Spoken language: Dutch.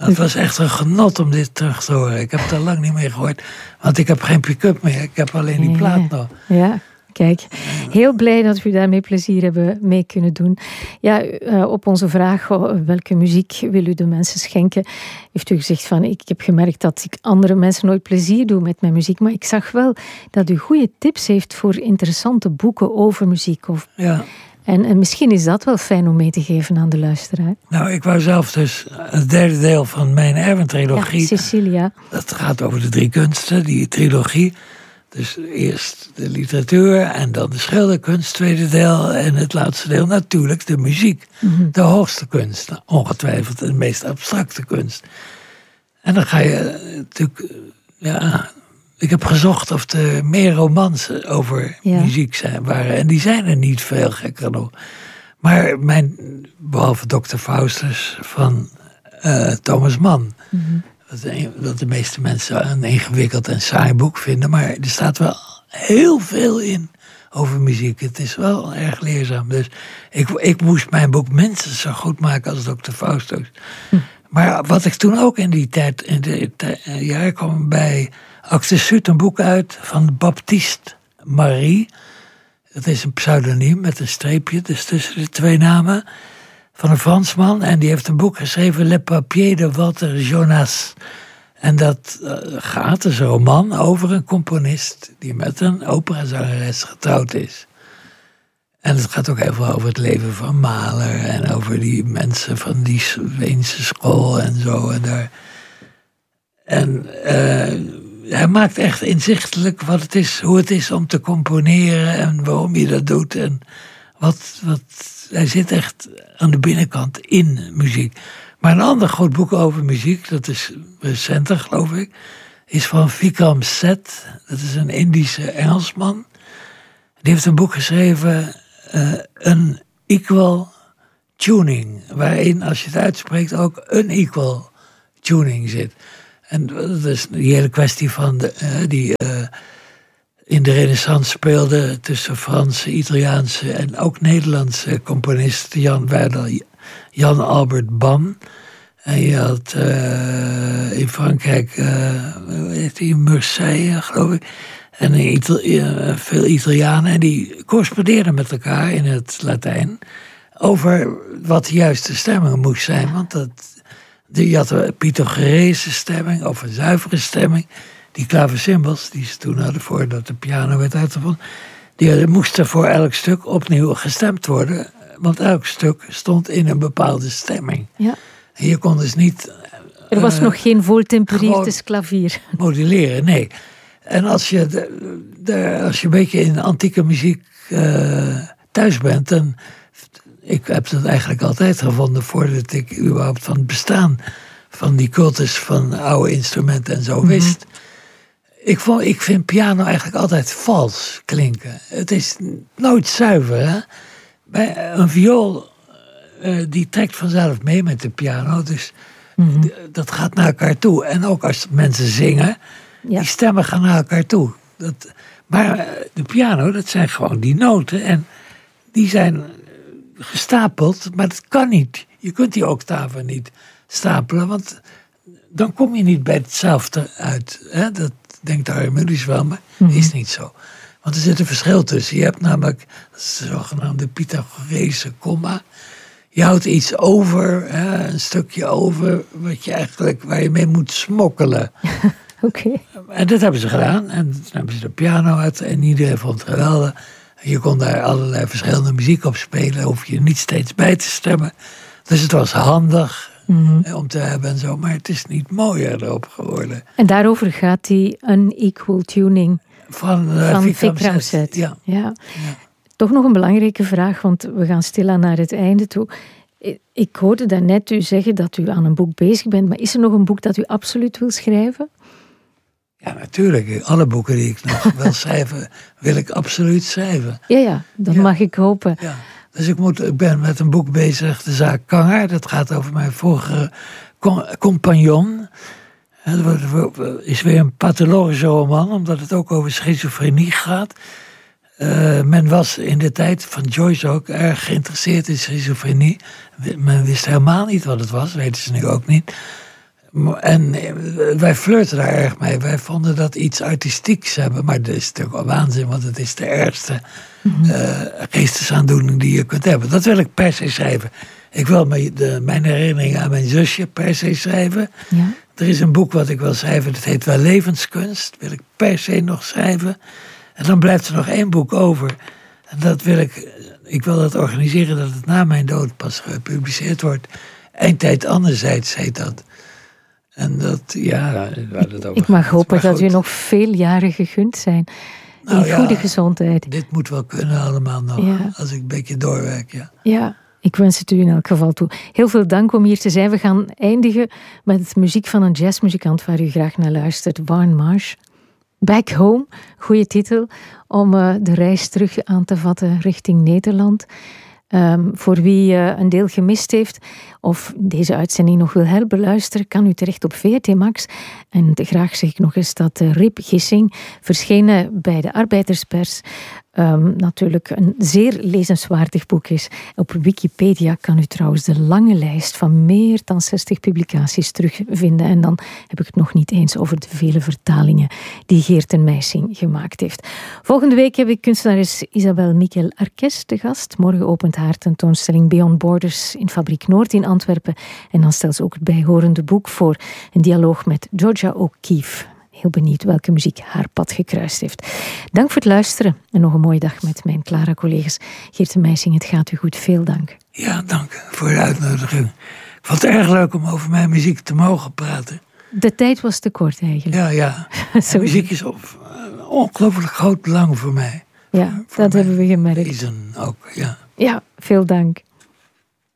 Het was echt een genot om dit terug te horen. Ik heb het al lang niet meer gehoord. Want ik heb geen pick-up meer. Ik heb alleen die plaat nog. Ja, kijk. Heel blij dat we daarmee plezier hebben mee kunnen doen. Ja, op onze vraag, welke muziek wil u de mensen schenken? Heeft u gezegd van, ik heb gemerkt dat ik andere mensen nooit plezier doe met mijn muziek. Maar ik zag wel dat u goede tips heeft voor interessante boeken over muziek. Ja. En misschien is dat wel fijn om mee te geven aan de luisteraar. Nou, ik wou zelf dus het derde deel van mijn Erwin-trilogie. Ja, Cecilia. Dat gaat over de 3 kunsten, die trilogie. Dus eerst de literatuur en dan de schilderkunst, tweede deel. En het laatste deel natuurlijk de muziek. Mm-hmm. De hoogste kunst, ongetwijfeld de meest abstracte kunst. En dan ga je natuurlijk... Ja, ik heb gezocht of er meer romans over muziek waren. En die zijn er niet veel, gek genoeg. Maar behalve Dr. Faustus van Thomas Mann. Mm-hmm. Dat de meeste mensen een ingewikkeld en saai boek vinden. Maar er staat wel heel veel in over muziek. Het is wel erg leerzaam. Dus ik moest mijn boek minstens zo goed maken als Dr. Faustus. Maar wat ik toen ook in die tijd... ik kwam bij Actes Sud een boek uit van Baptiste Marie. Dat is een pseudoniem met een streepje dus tussen de 2 namen. Van een Fransman. En die heeft een boek geschreven, Le Papier de Walter Jonas. En dat gaat, dus een roman over een componist die met een operazangeres getrouwd is. En het gaat ook heel veel over het leven van Mahler en over die mensen van die Weense school en zo. En hij maakt echt inzichtelijk wat het is, hoe het is om te componeren en waarom je dat doet. En hij zit echt aan de binnenkant in muziek. Maar een ander goed boek over muziek, dat is recenter geloof ik, is van Vikram Seth. Dat is een Indische Engelsman. Die heeft een boek geschreven, Unequal Tuning. Waarin, als je het uitspreekt, ook unequal tuning zit. En dat is die hele kwestie van die in de Renaissance speelde tussen Franse, Italiaanse en ook Nederlandse componisten. Jan Albert Bam. En je had in Frankrijk, heet die, Marseille, geloof ik. En veel Italianen. En die correspondeerden met elkaar in het Latijn over wat de juiste stemming moest zijn. Want je had een Pythagorese stemming of een zuivere stemming. Die klaversymbals die ze toen hadden voordat de piano werd uitgevonden, die moesten voor elk stuk opnieuw gestemd worden. Want elk stuk stond in een bepaalde stemming. Ja. En je kon dus niet... Er was nog geen voltempereerd klavier. Moduleren, nee. En als je een beetje in antieke muziek thuis bent, dan... Ik heb dat eigenlijk altijd gevonden voordat ik überhaupt van het bestaan van die cultus van oude instrumenten en zo wist. Ik vind piano eigenlijk altijd vals klinken. Het is nooit zuiver. Hè? Bij een viool, die trekt vanzelf mee met de piano. Dus dat gaat naar elkaar toe. En ook als mensen zingen, die stemmen gaan naar elkaar toe. Maar de piano, dat zijn gewoon die noten. En die zijn gestapeld, maar dat kan niet. Je kunt die octaven niet stapelen, want dan kom je niet bij hetzelfde uit. Hè? Dat denkt de Archimedes wel, maar is niet zo. Want er zit een verschil tussen. Je hebt namelijk dat is de zogenaamde Pythagorese komma. Je houdt iets over, een stukje over, waar je mee moet smokkelen. Okay. En dat hebben ze gedaan. En toen hebben ze de piano uit en iedereen vond het geweldig. Je kon daar allerlei verschillende muziek op spelen. Hoef je niet steeds bij te stemmen. Dus het was handig om te hebben en zo. Maar het is niet mooier erop geworden. En daarover gaat die unequal tuning van Vikram Seth. Ja. Toch nog een belangrijke vraag, want we gaan stilaan naar het einde toe. Ik hoorde daarnet u zeggen dat u aan een boek bezig bent. Maar is er nog een boek dat u absoluut wil schrijven? Ja, natuurlijk. Alle boeken die ik nog wil schrijven, wil ik absoluut schrijven. Ja, dat mag ik hopen. Ja. Dus ik ben met een boek bezig, De Zaak Kanger. Dat gaat over mijn vorige compagnon. Het is weer een pathologische roman, omdat het ook over schizofrenie gaat. Men was in de tijd van Joyce ook erg geïnteresseerd in schizofrenie. Men wist helemaal niet wat het was, weten ze nu ook niet. En wij flirten daar erg mee. Wij vonden dat iets artistieks hebben. Maar dat is natuurlijk wel waanzin, want het is de ergste geestesaandoening die je kunt hebben. Dat wil ik per se schrijven. Ik wil mijn herinneringen aan mijn zusje per se schrijven. Ja. Er is een boek wat ik wil schrijven, dat heet wel Levenskunst. Dat wil ik per se nog schrijven. En dan blijft er nog 1 boek over. En dat wil ik wil dat organiseren dat het na mijn dood pas gepubliceerd wordt. Eindtijd anderzijds heet dat. En dat, ja... Ik mag hopen dat u nog veel jaren gegund zijn. In goede gezondheid. Dit moet wel kunnen allemaal nog. Als ik een beetje doorwerk, Ja, ik wens het u in elk geval toe. Heel veel dank om hier te zijn. We gaan eindigen met muziek van een jazzmuzikant waar u graag naar luistert. Warren Marsh. Back Home, goede titel om de reis terug aan te vatten richting Nederland. Voor wie een deel gemist heeft of deze uitzending nog wil herbeluisteren, kan u terecht op VRT Max. En graag zeg ik nog eens dat Rip Gissing, verschenen bij de Arbeiderspers, natuurlijk een zeer lezenswaardig boek is. Op Wikipedia kan u trouwens de lange lijst van meer dan 60 publicaties terugvinden. En dan heb ik het nog niet eens over de vele vertalingen die Geert en Meijsing gemaakt heeft. Volgende week heb ik kunstenares Isabel Miquel Arques te gast. Morgen opent haar tentoonstelling Beyond Borders in Fabriek Noord in Antwerpen. En dan stelt ze ook het bijhorende boek voor. Een dialoog met Georgia O'Keeffe. Heel benieuwd welke muziek haar pad gekruist heeft. Dank voor het luisteren en nog een mooie dag met mijn Clara-collega's. Geert en Meijsing, het gaat u goed. Veel dank. Ja, dank voor de uitnodiging. Ik vond het erg leuk om over mijn muziek te mogen praten. De tijd was te kort eigenlijk. Ja. Muziek is ongelooflijk groot belang voor mij. Ja, dat hebben we gemerkt. Lezen ook, Ja, veel dank.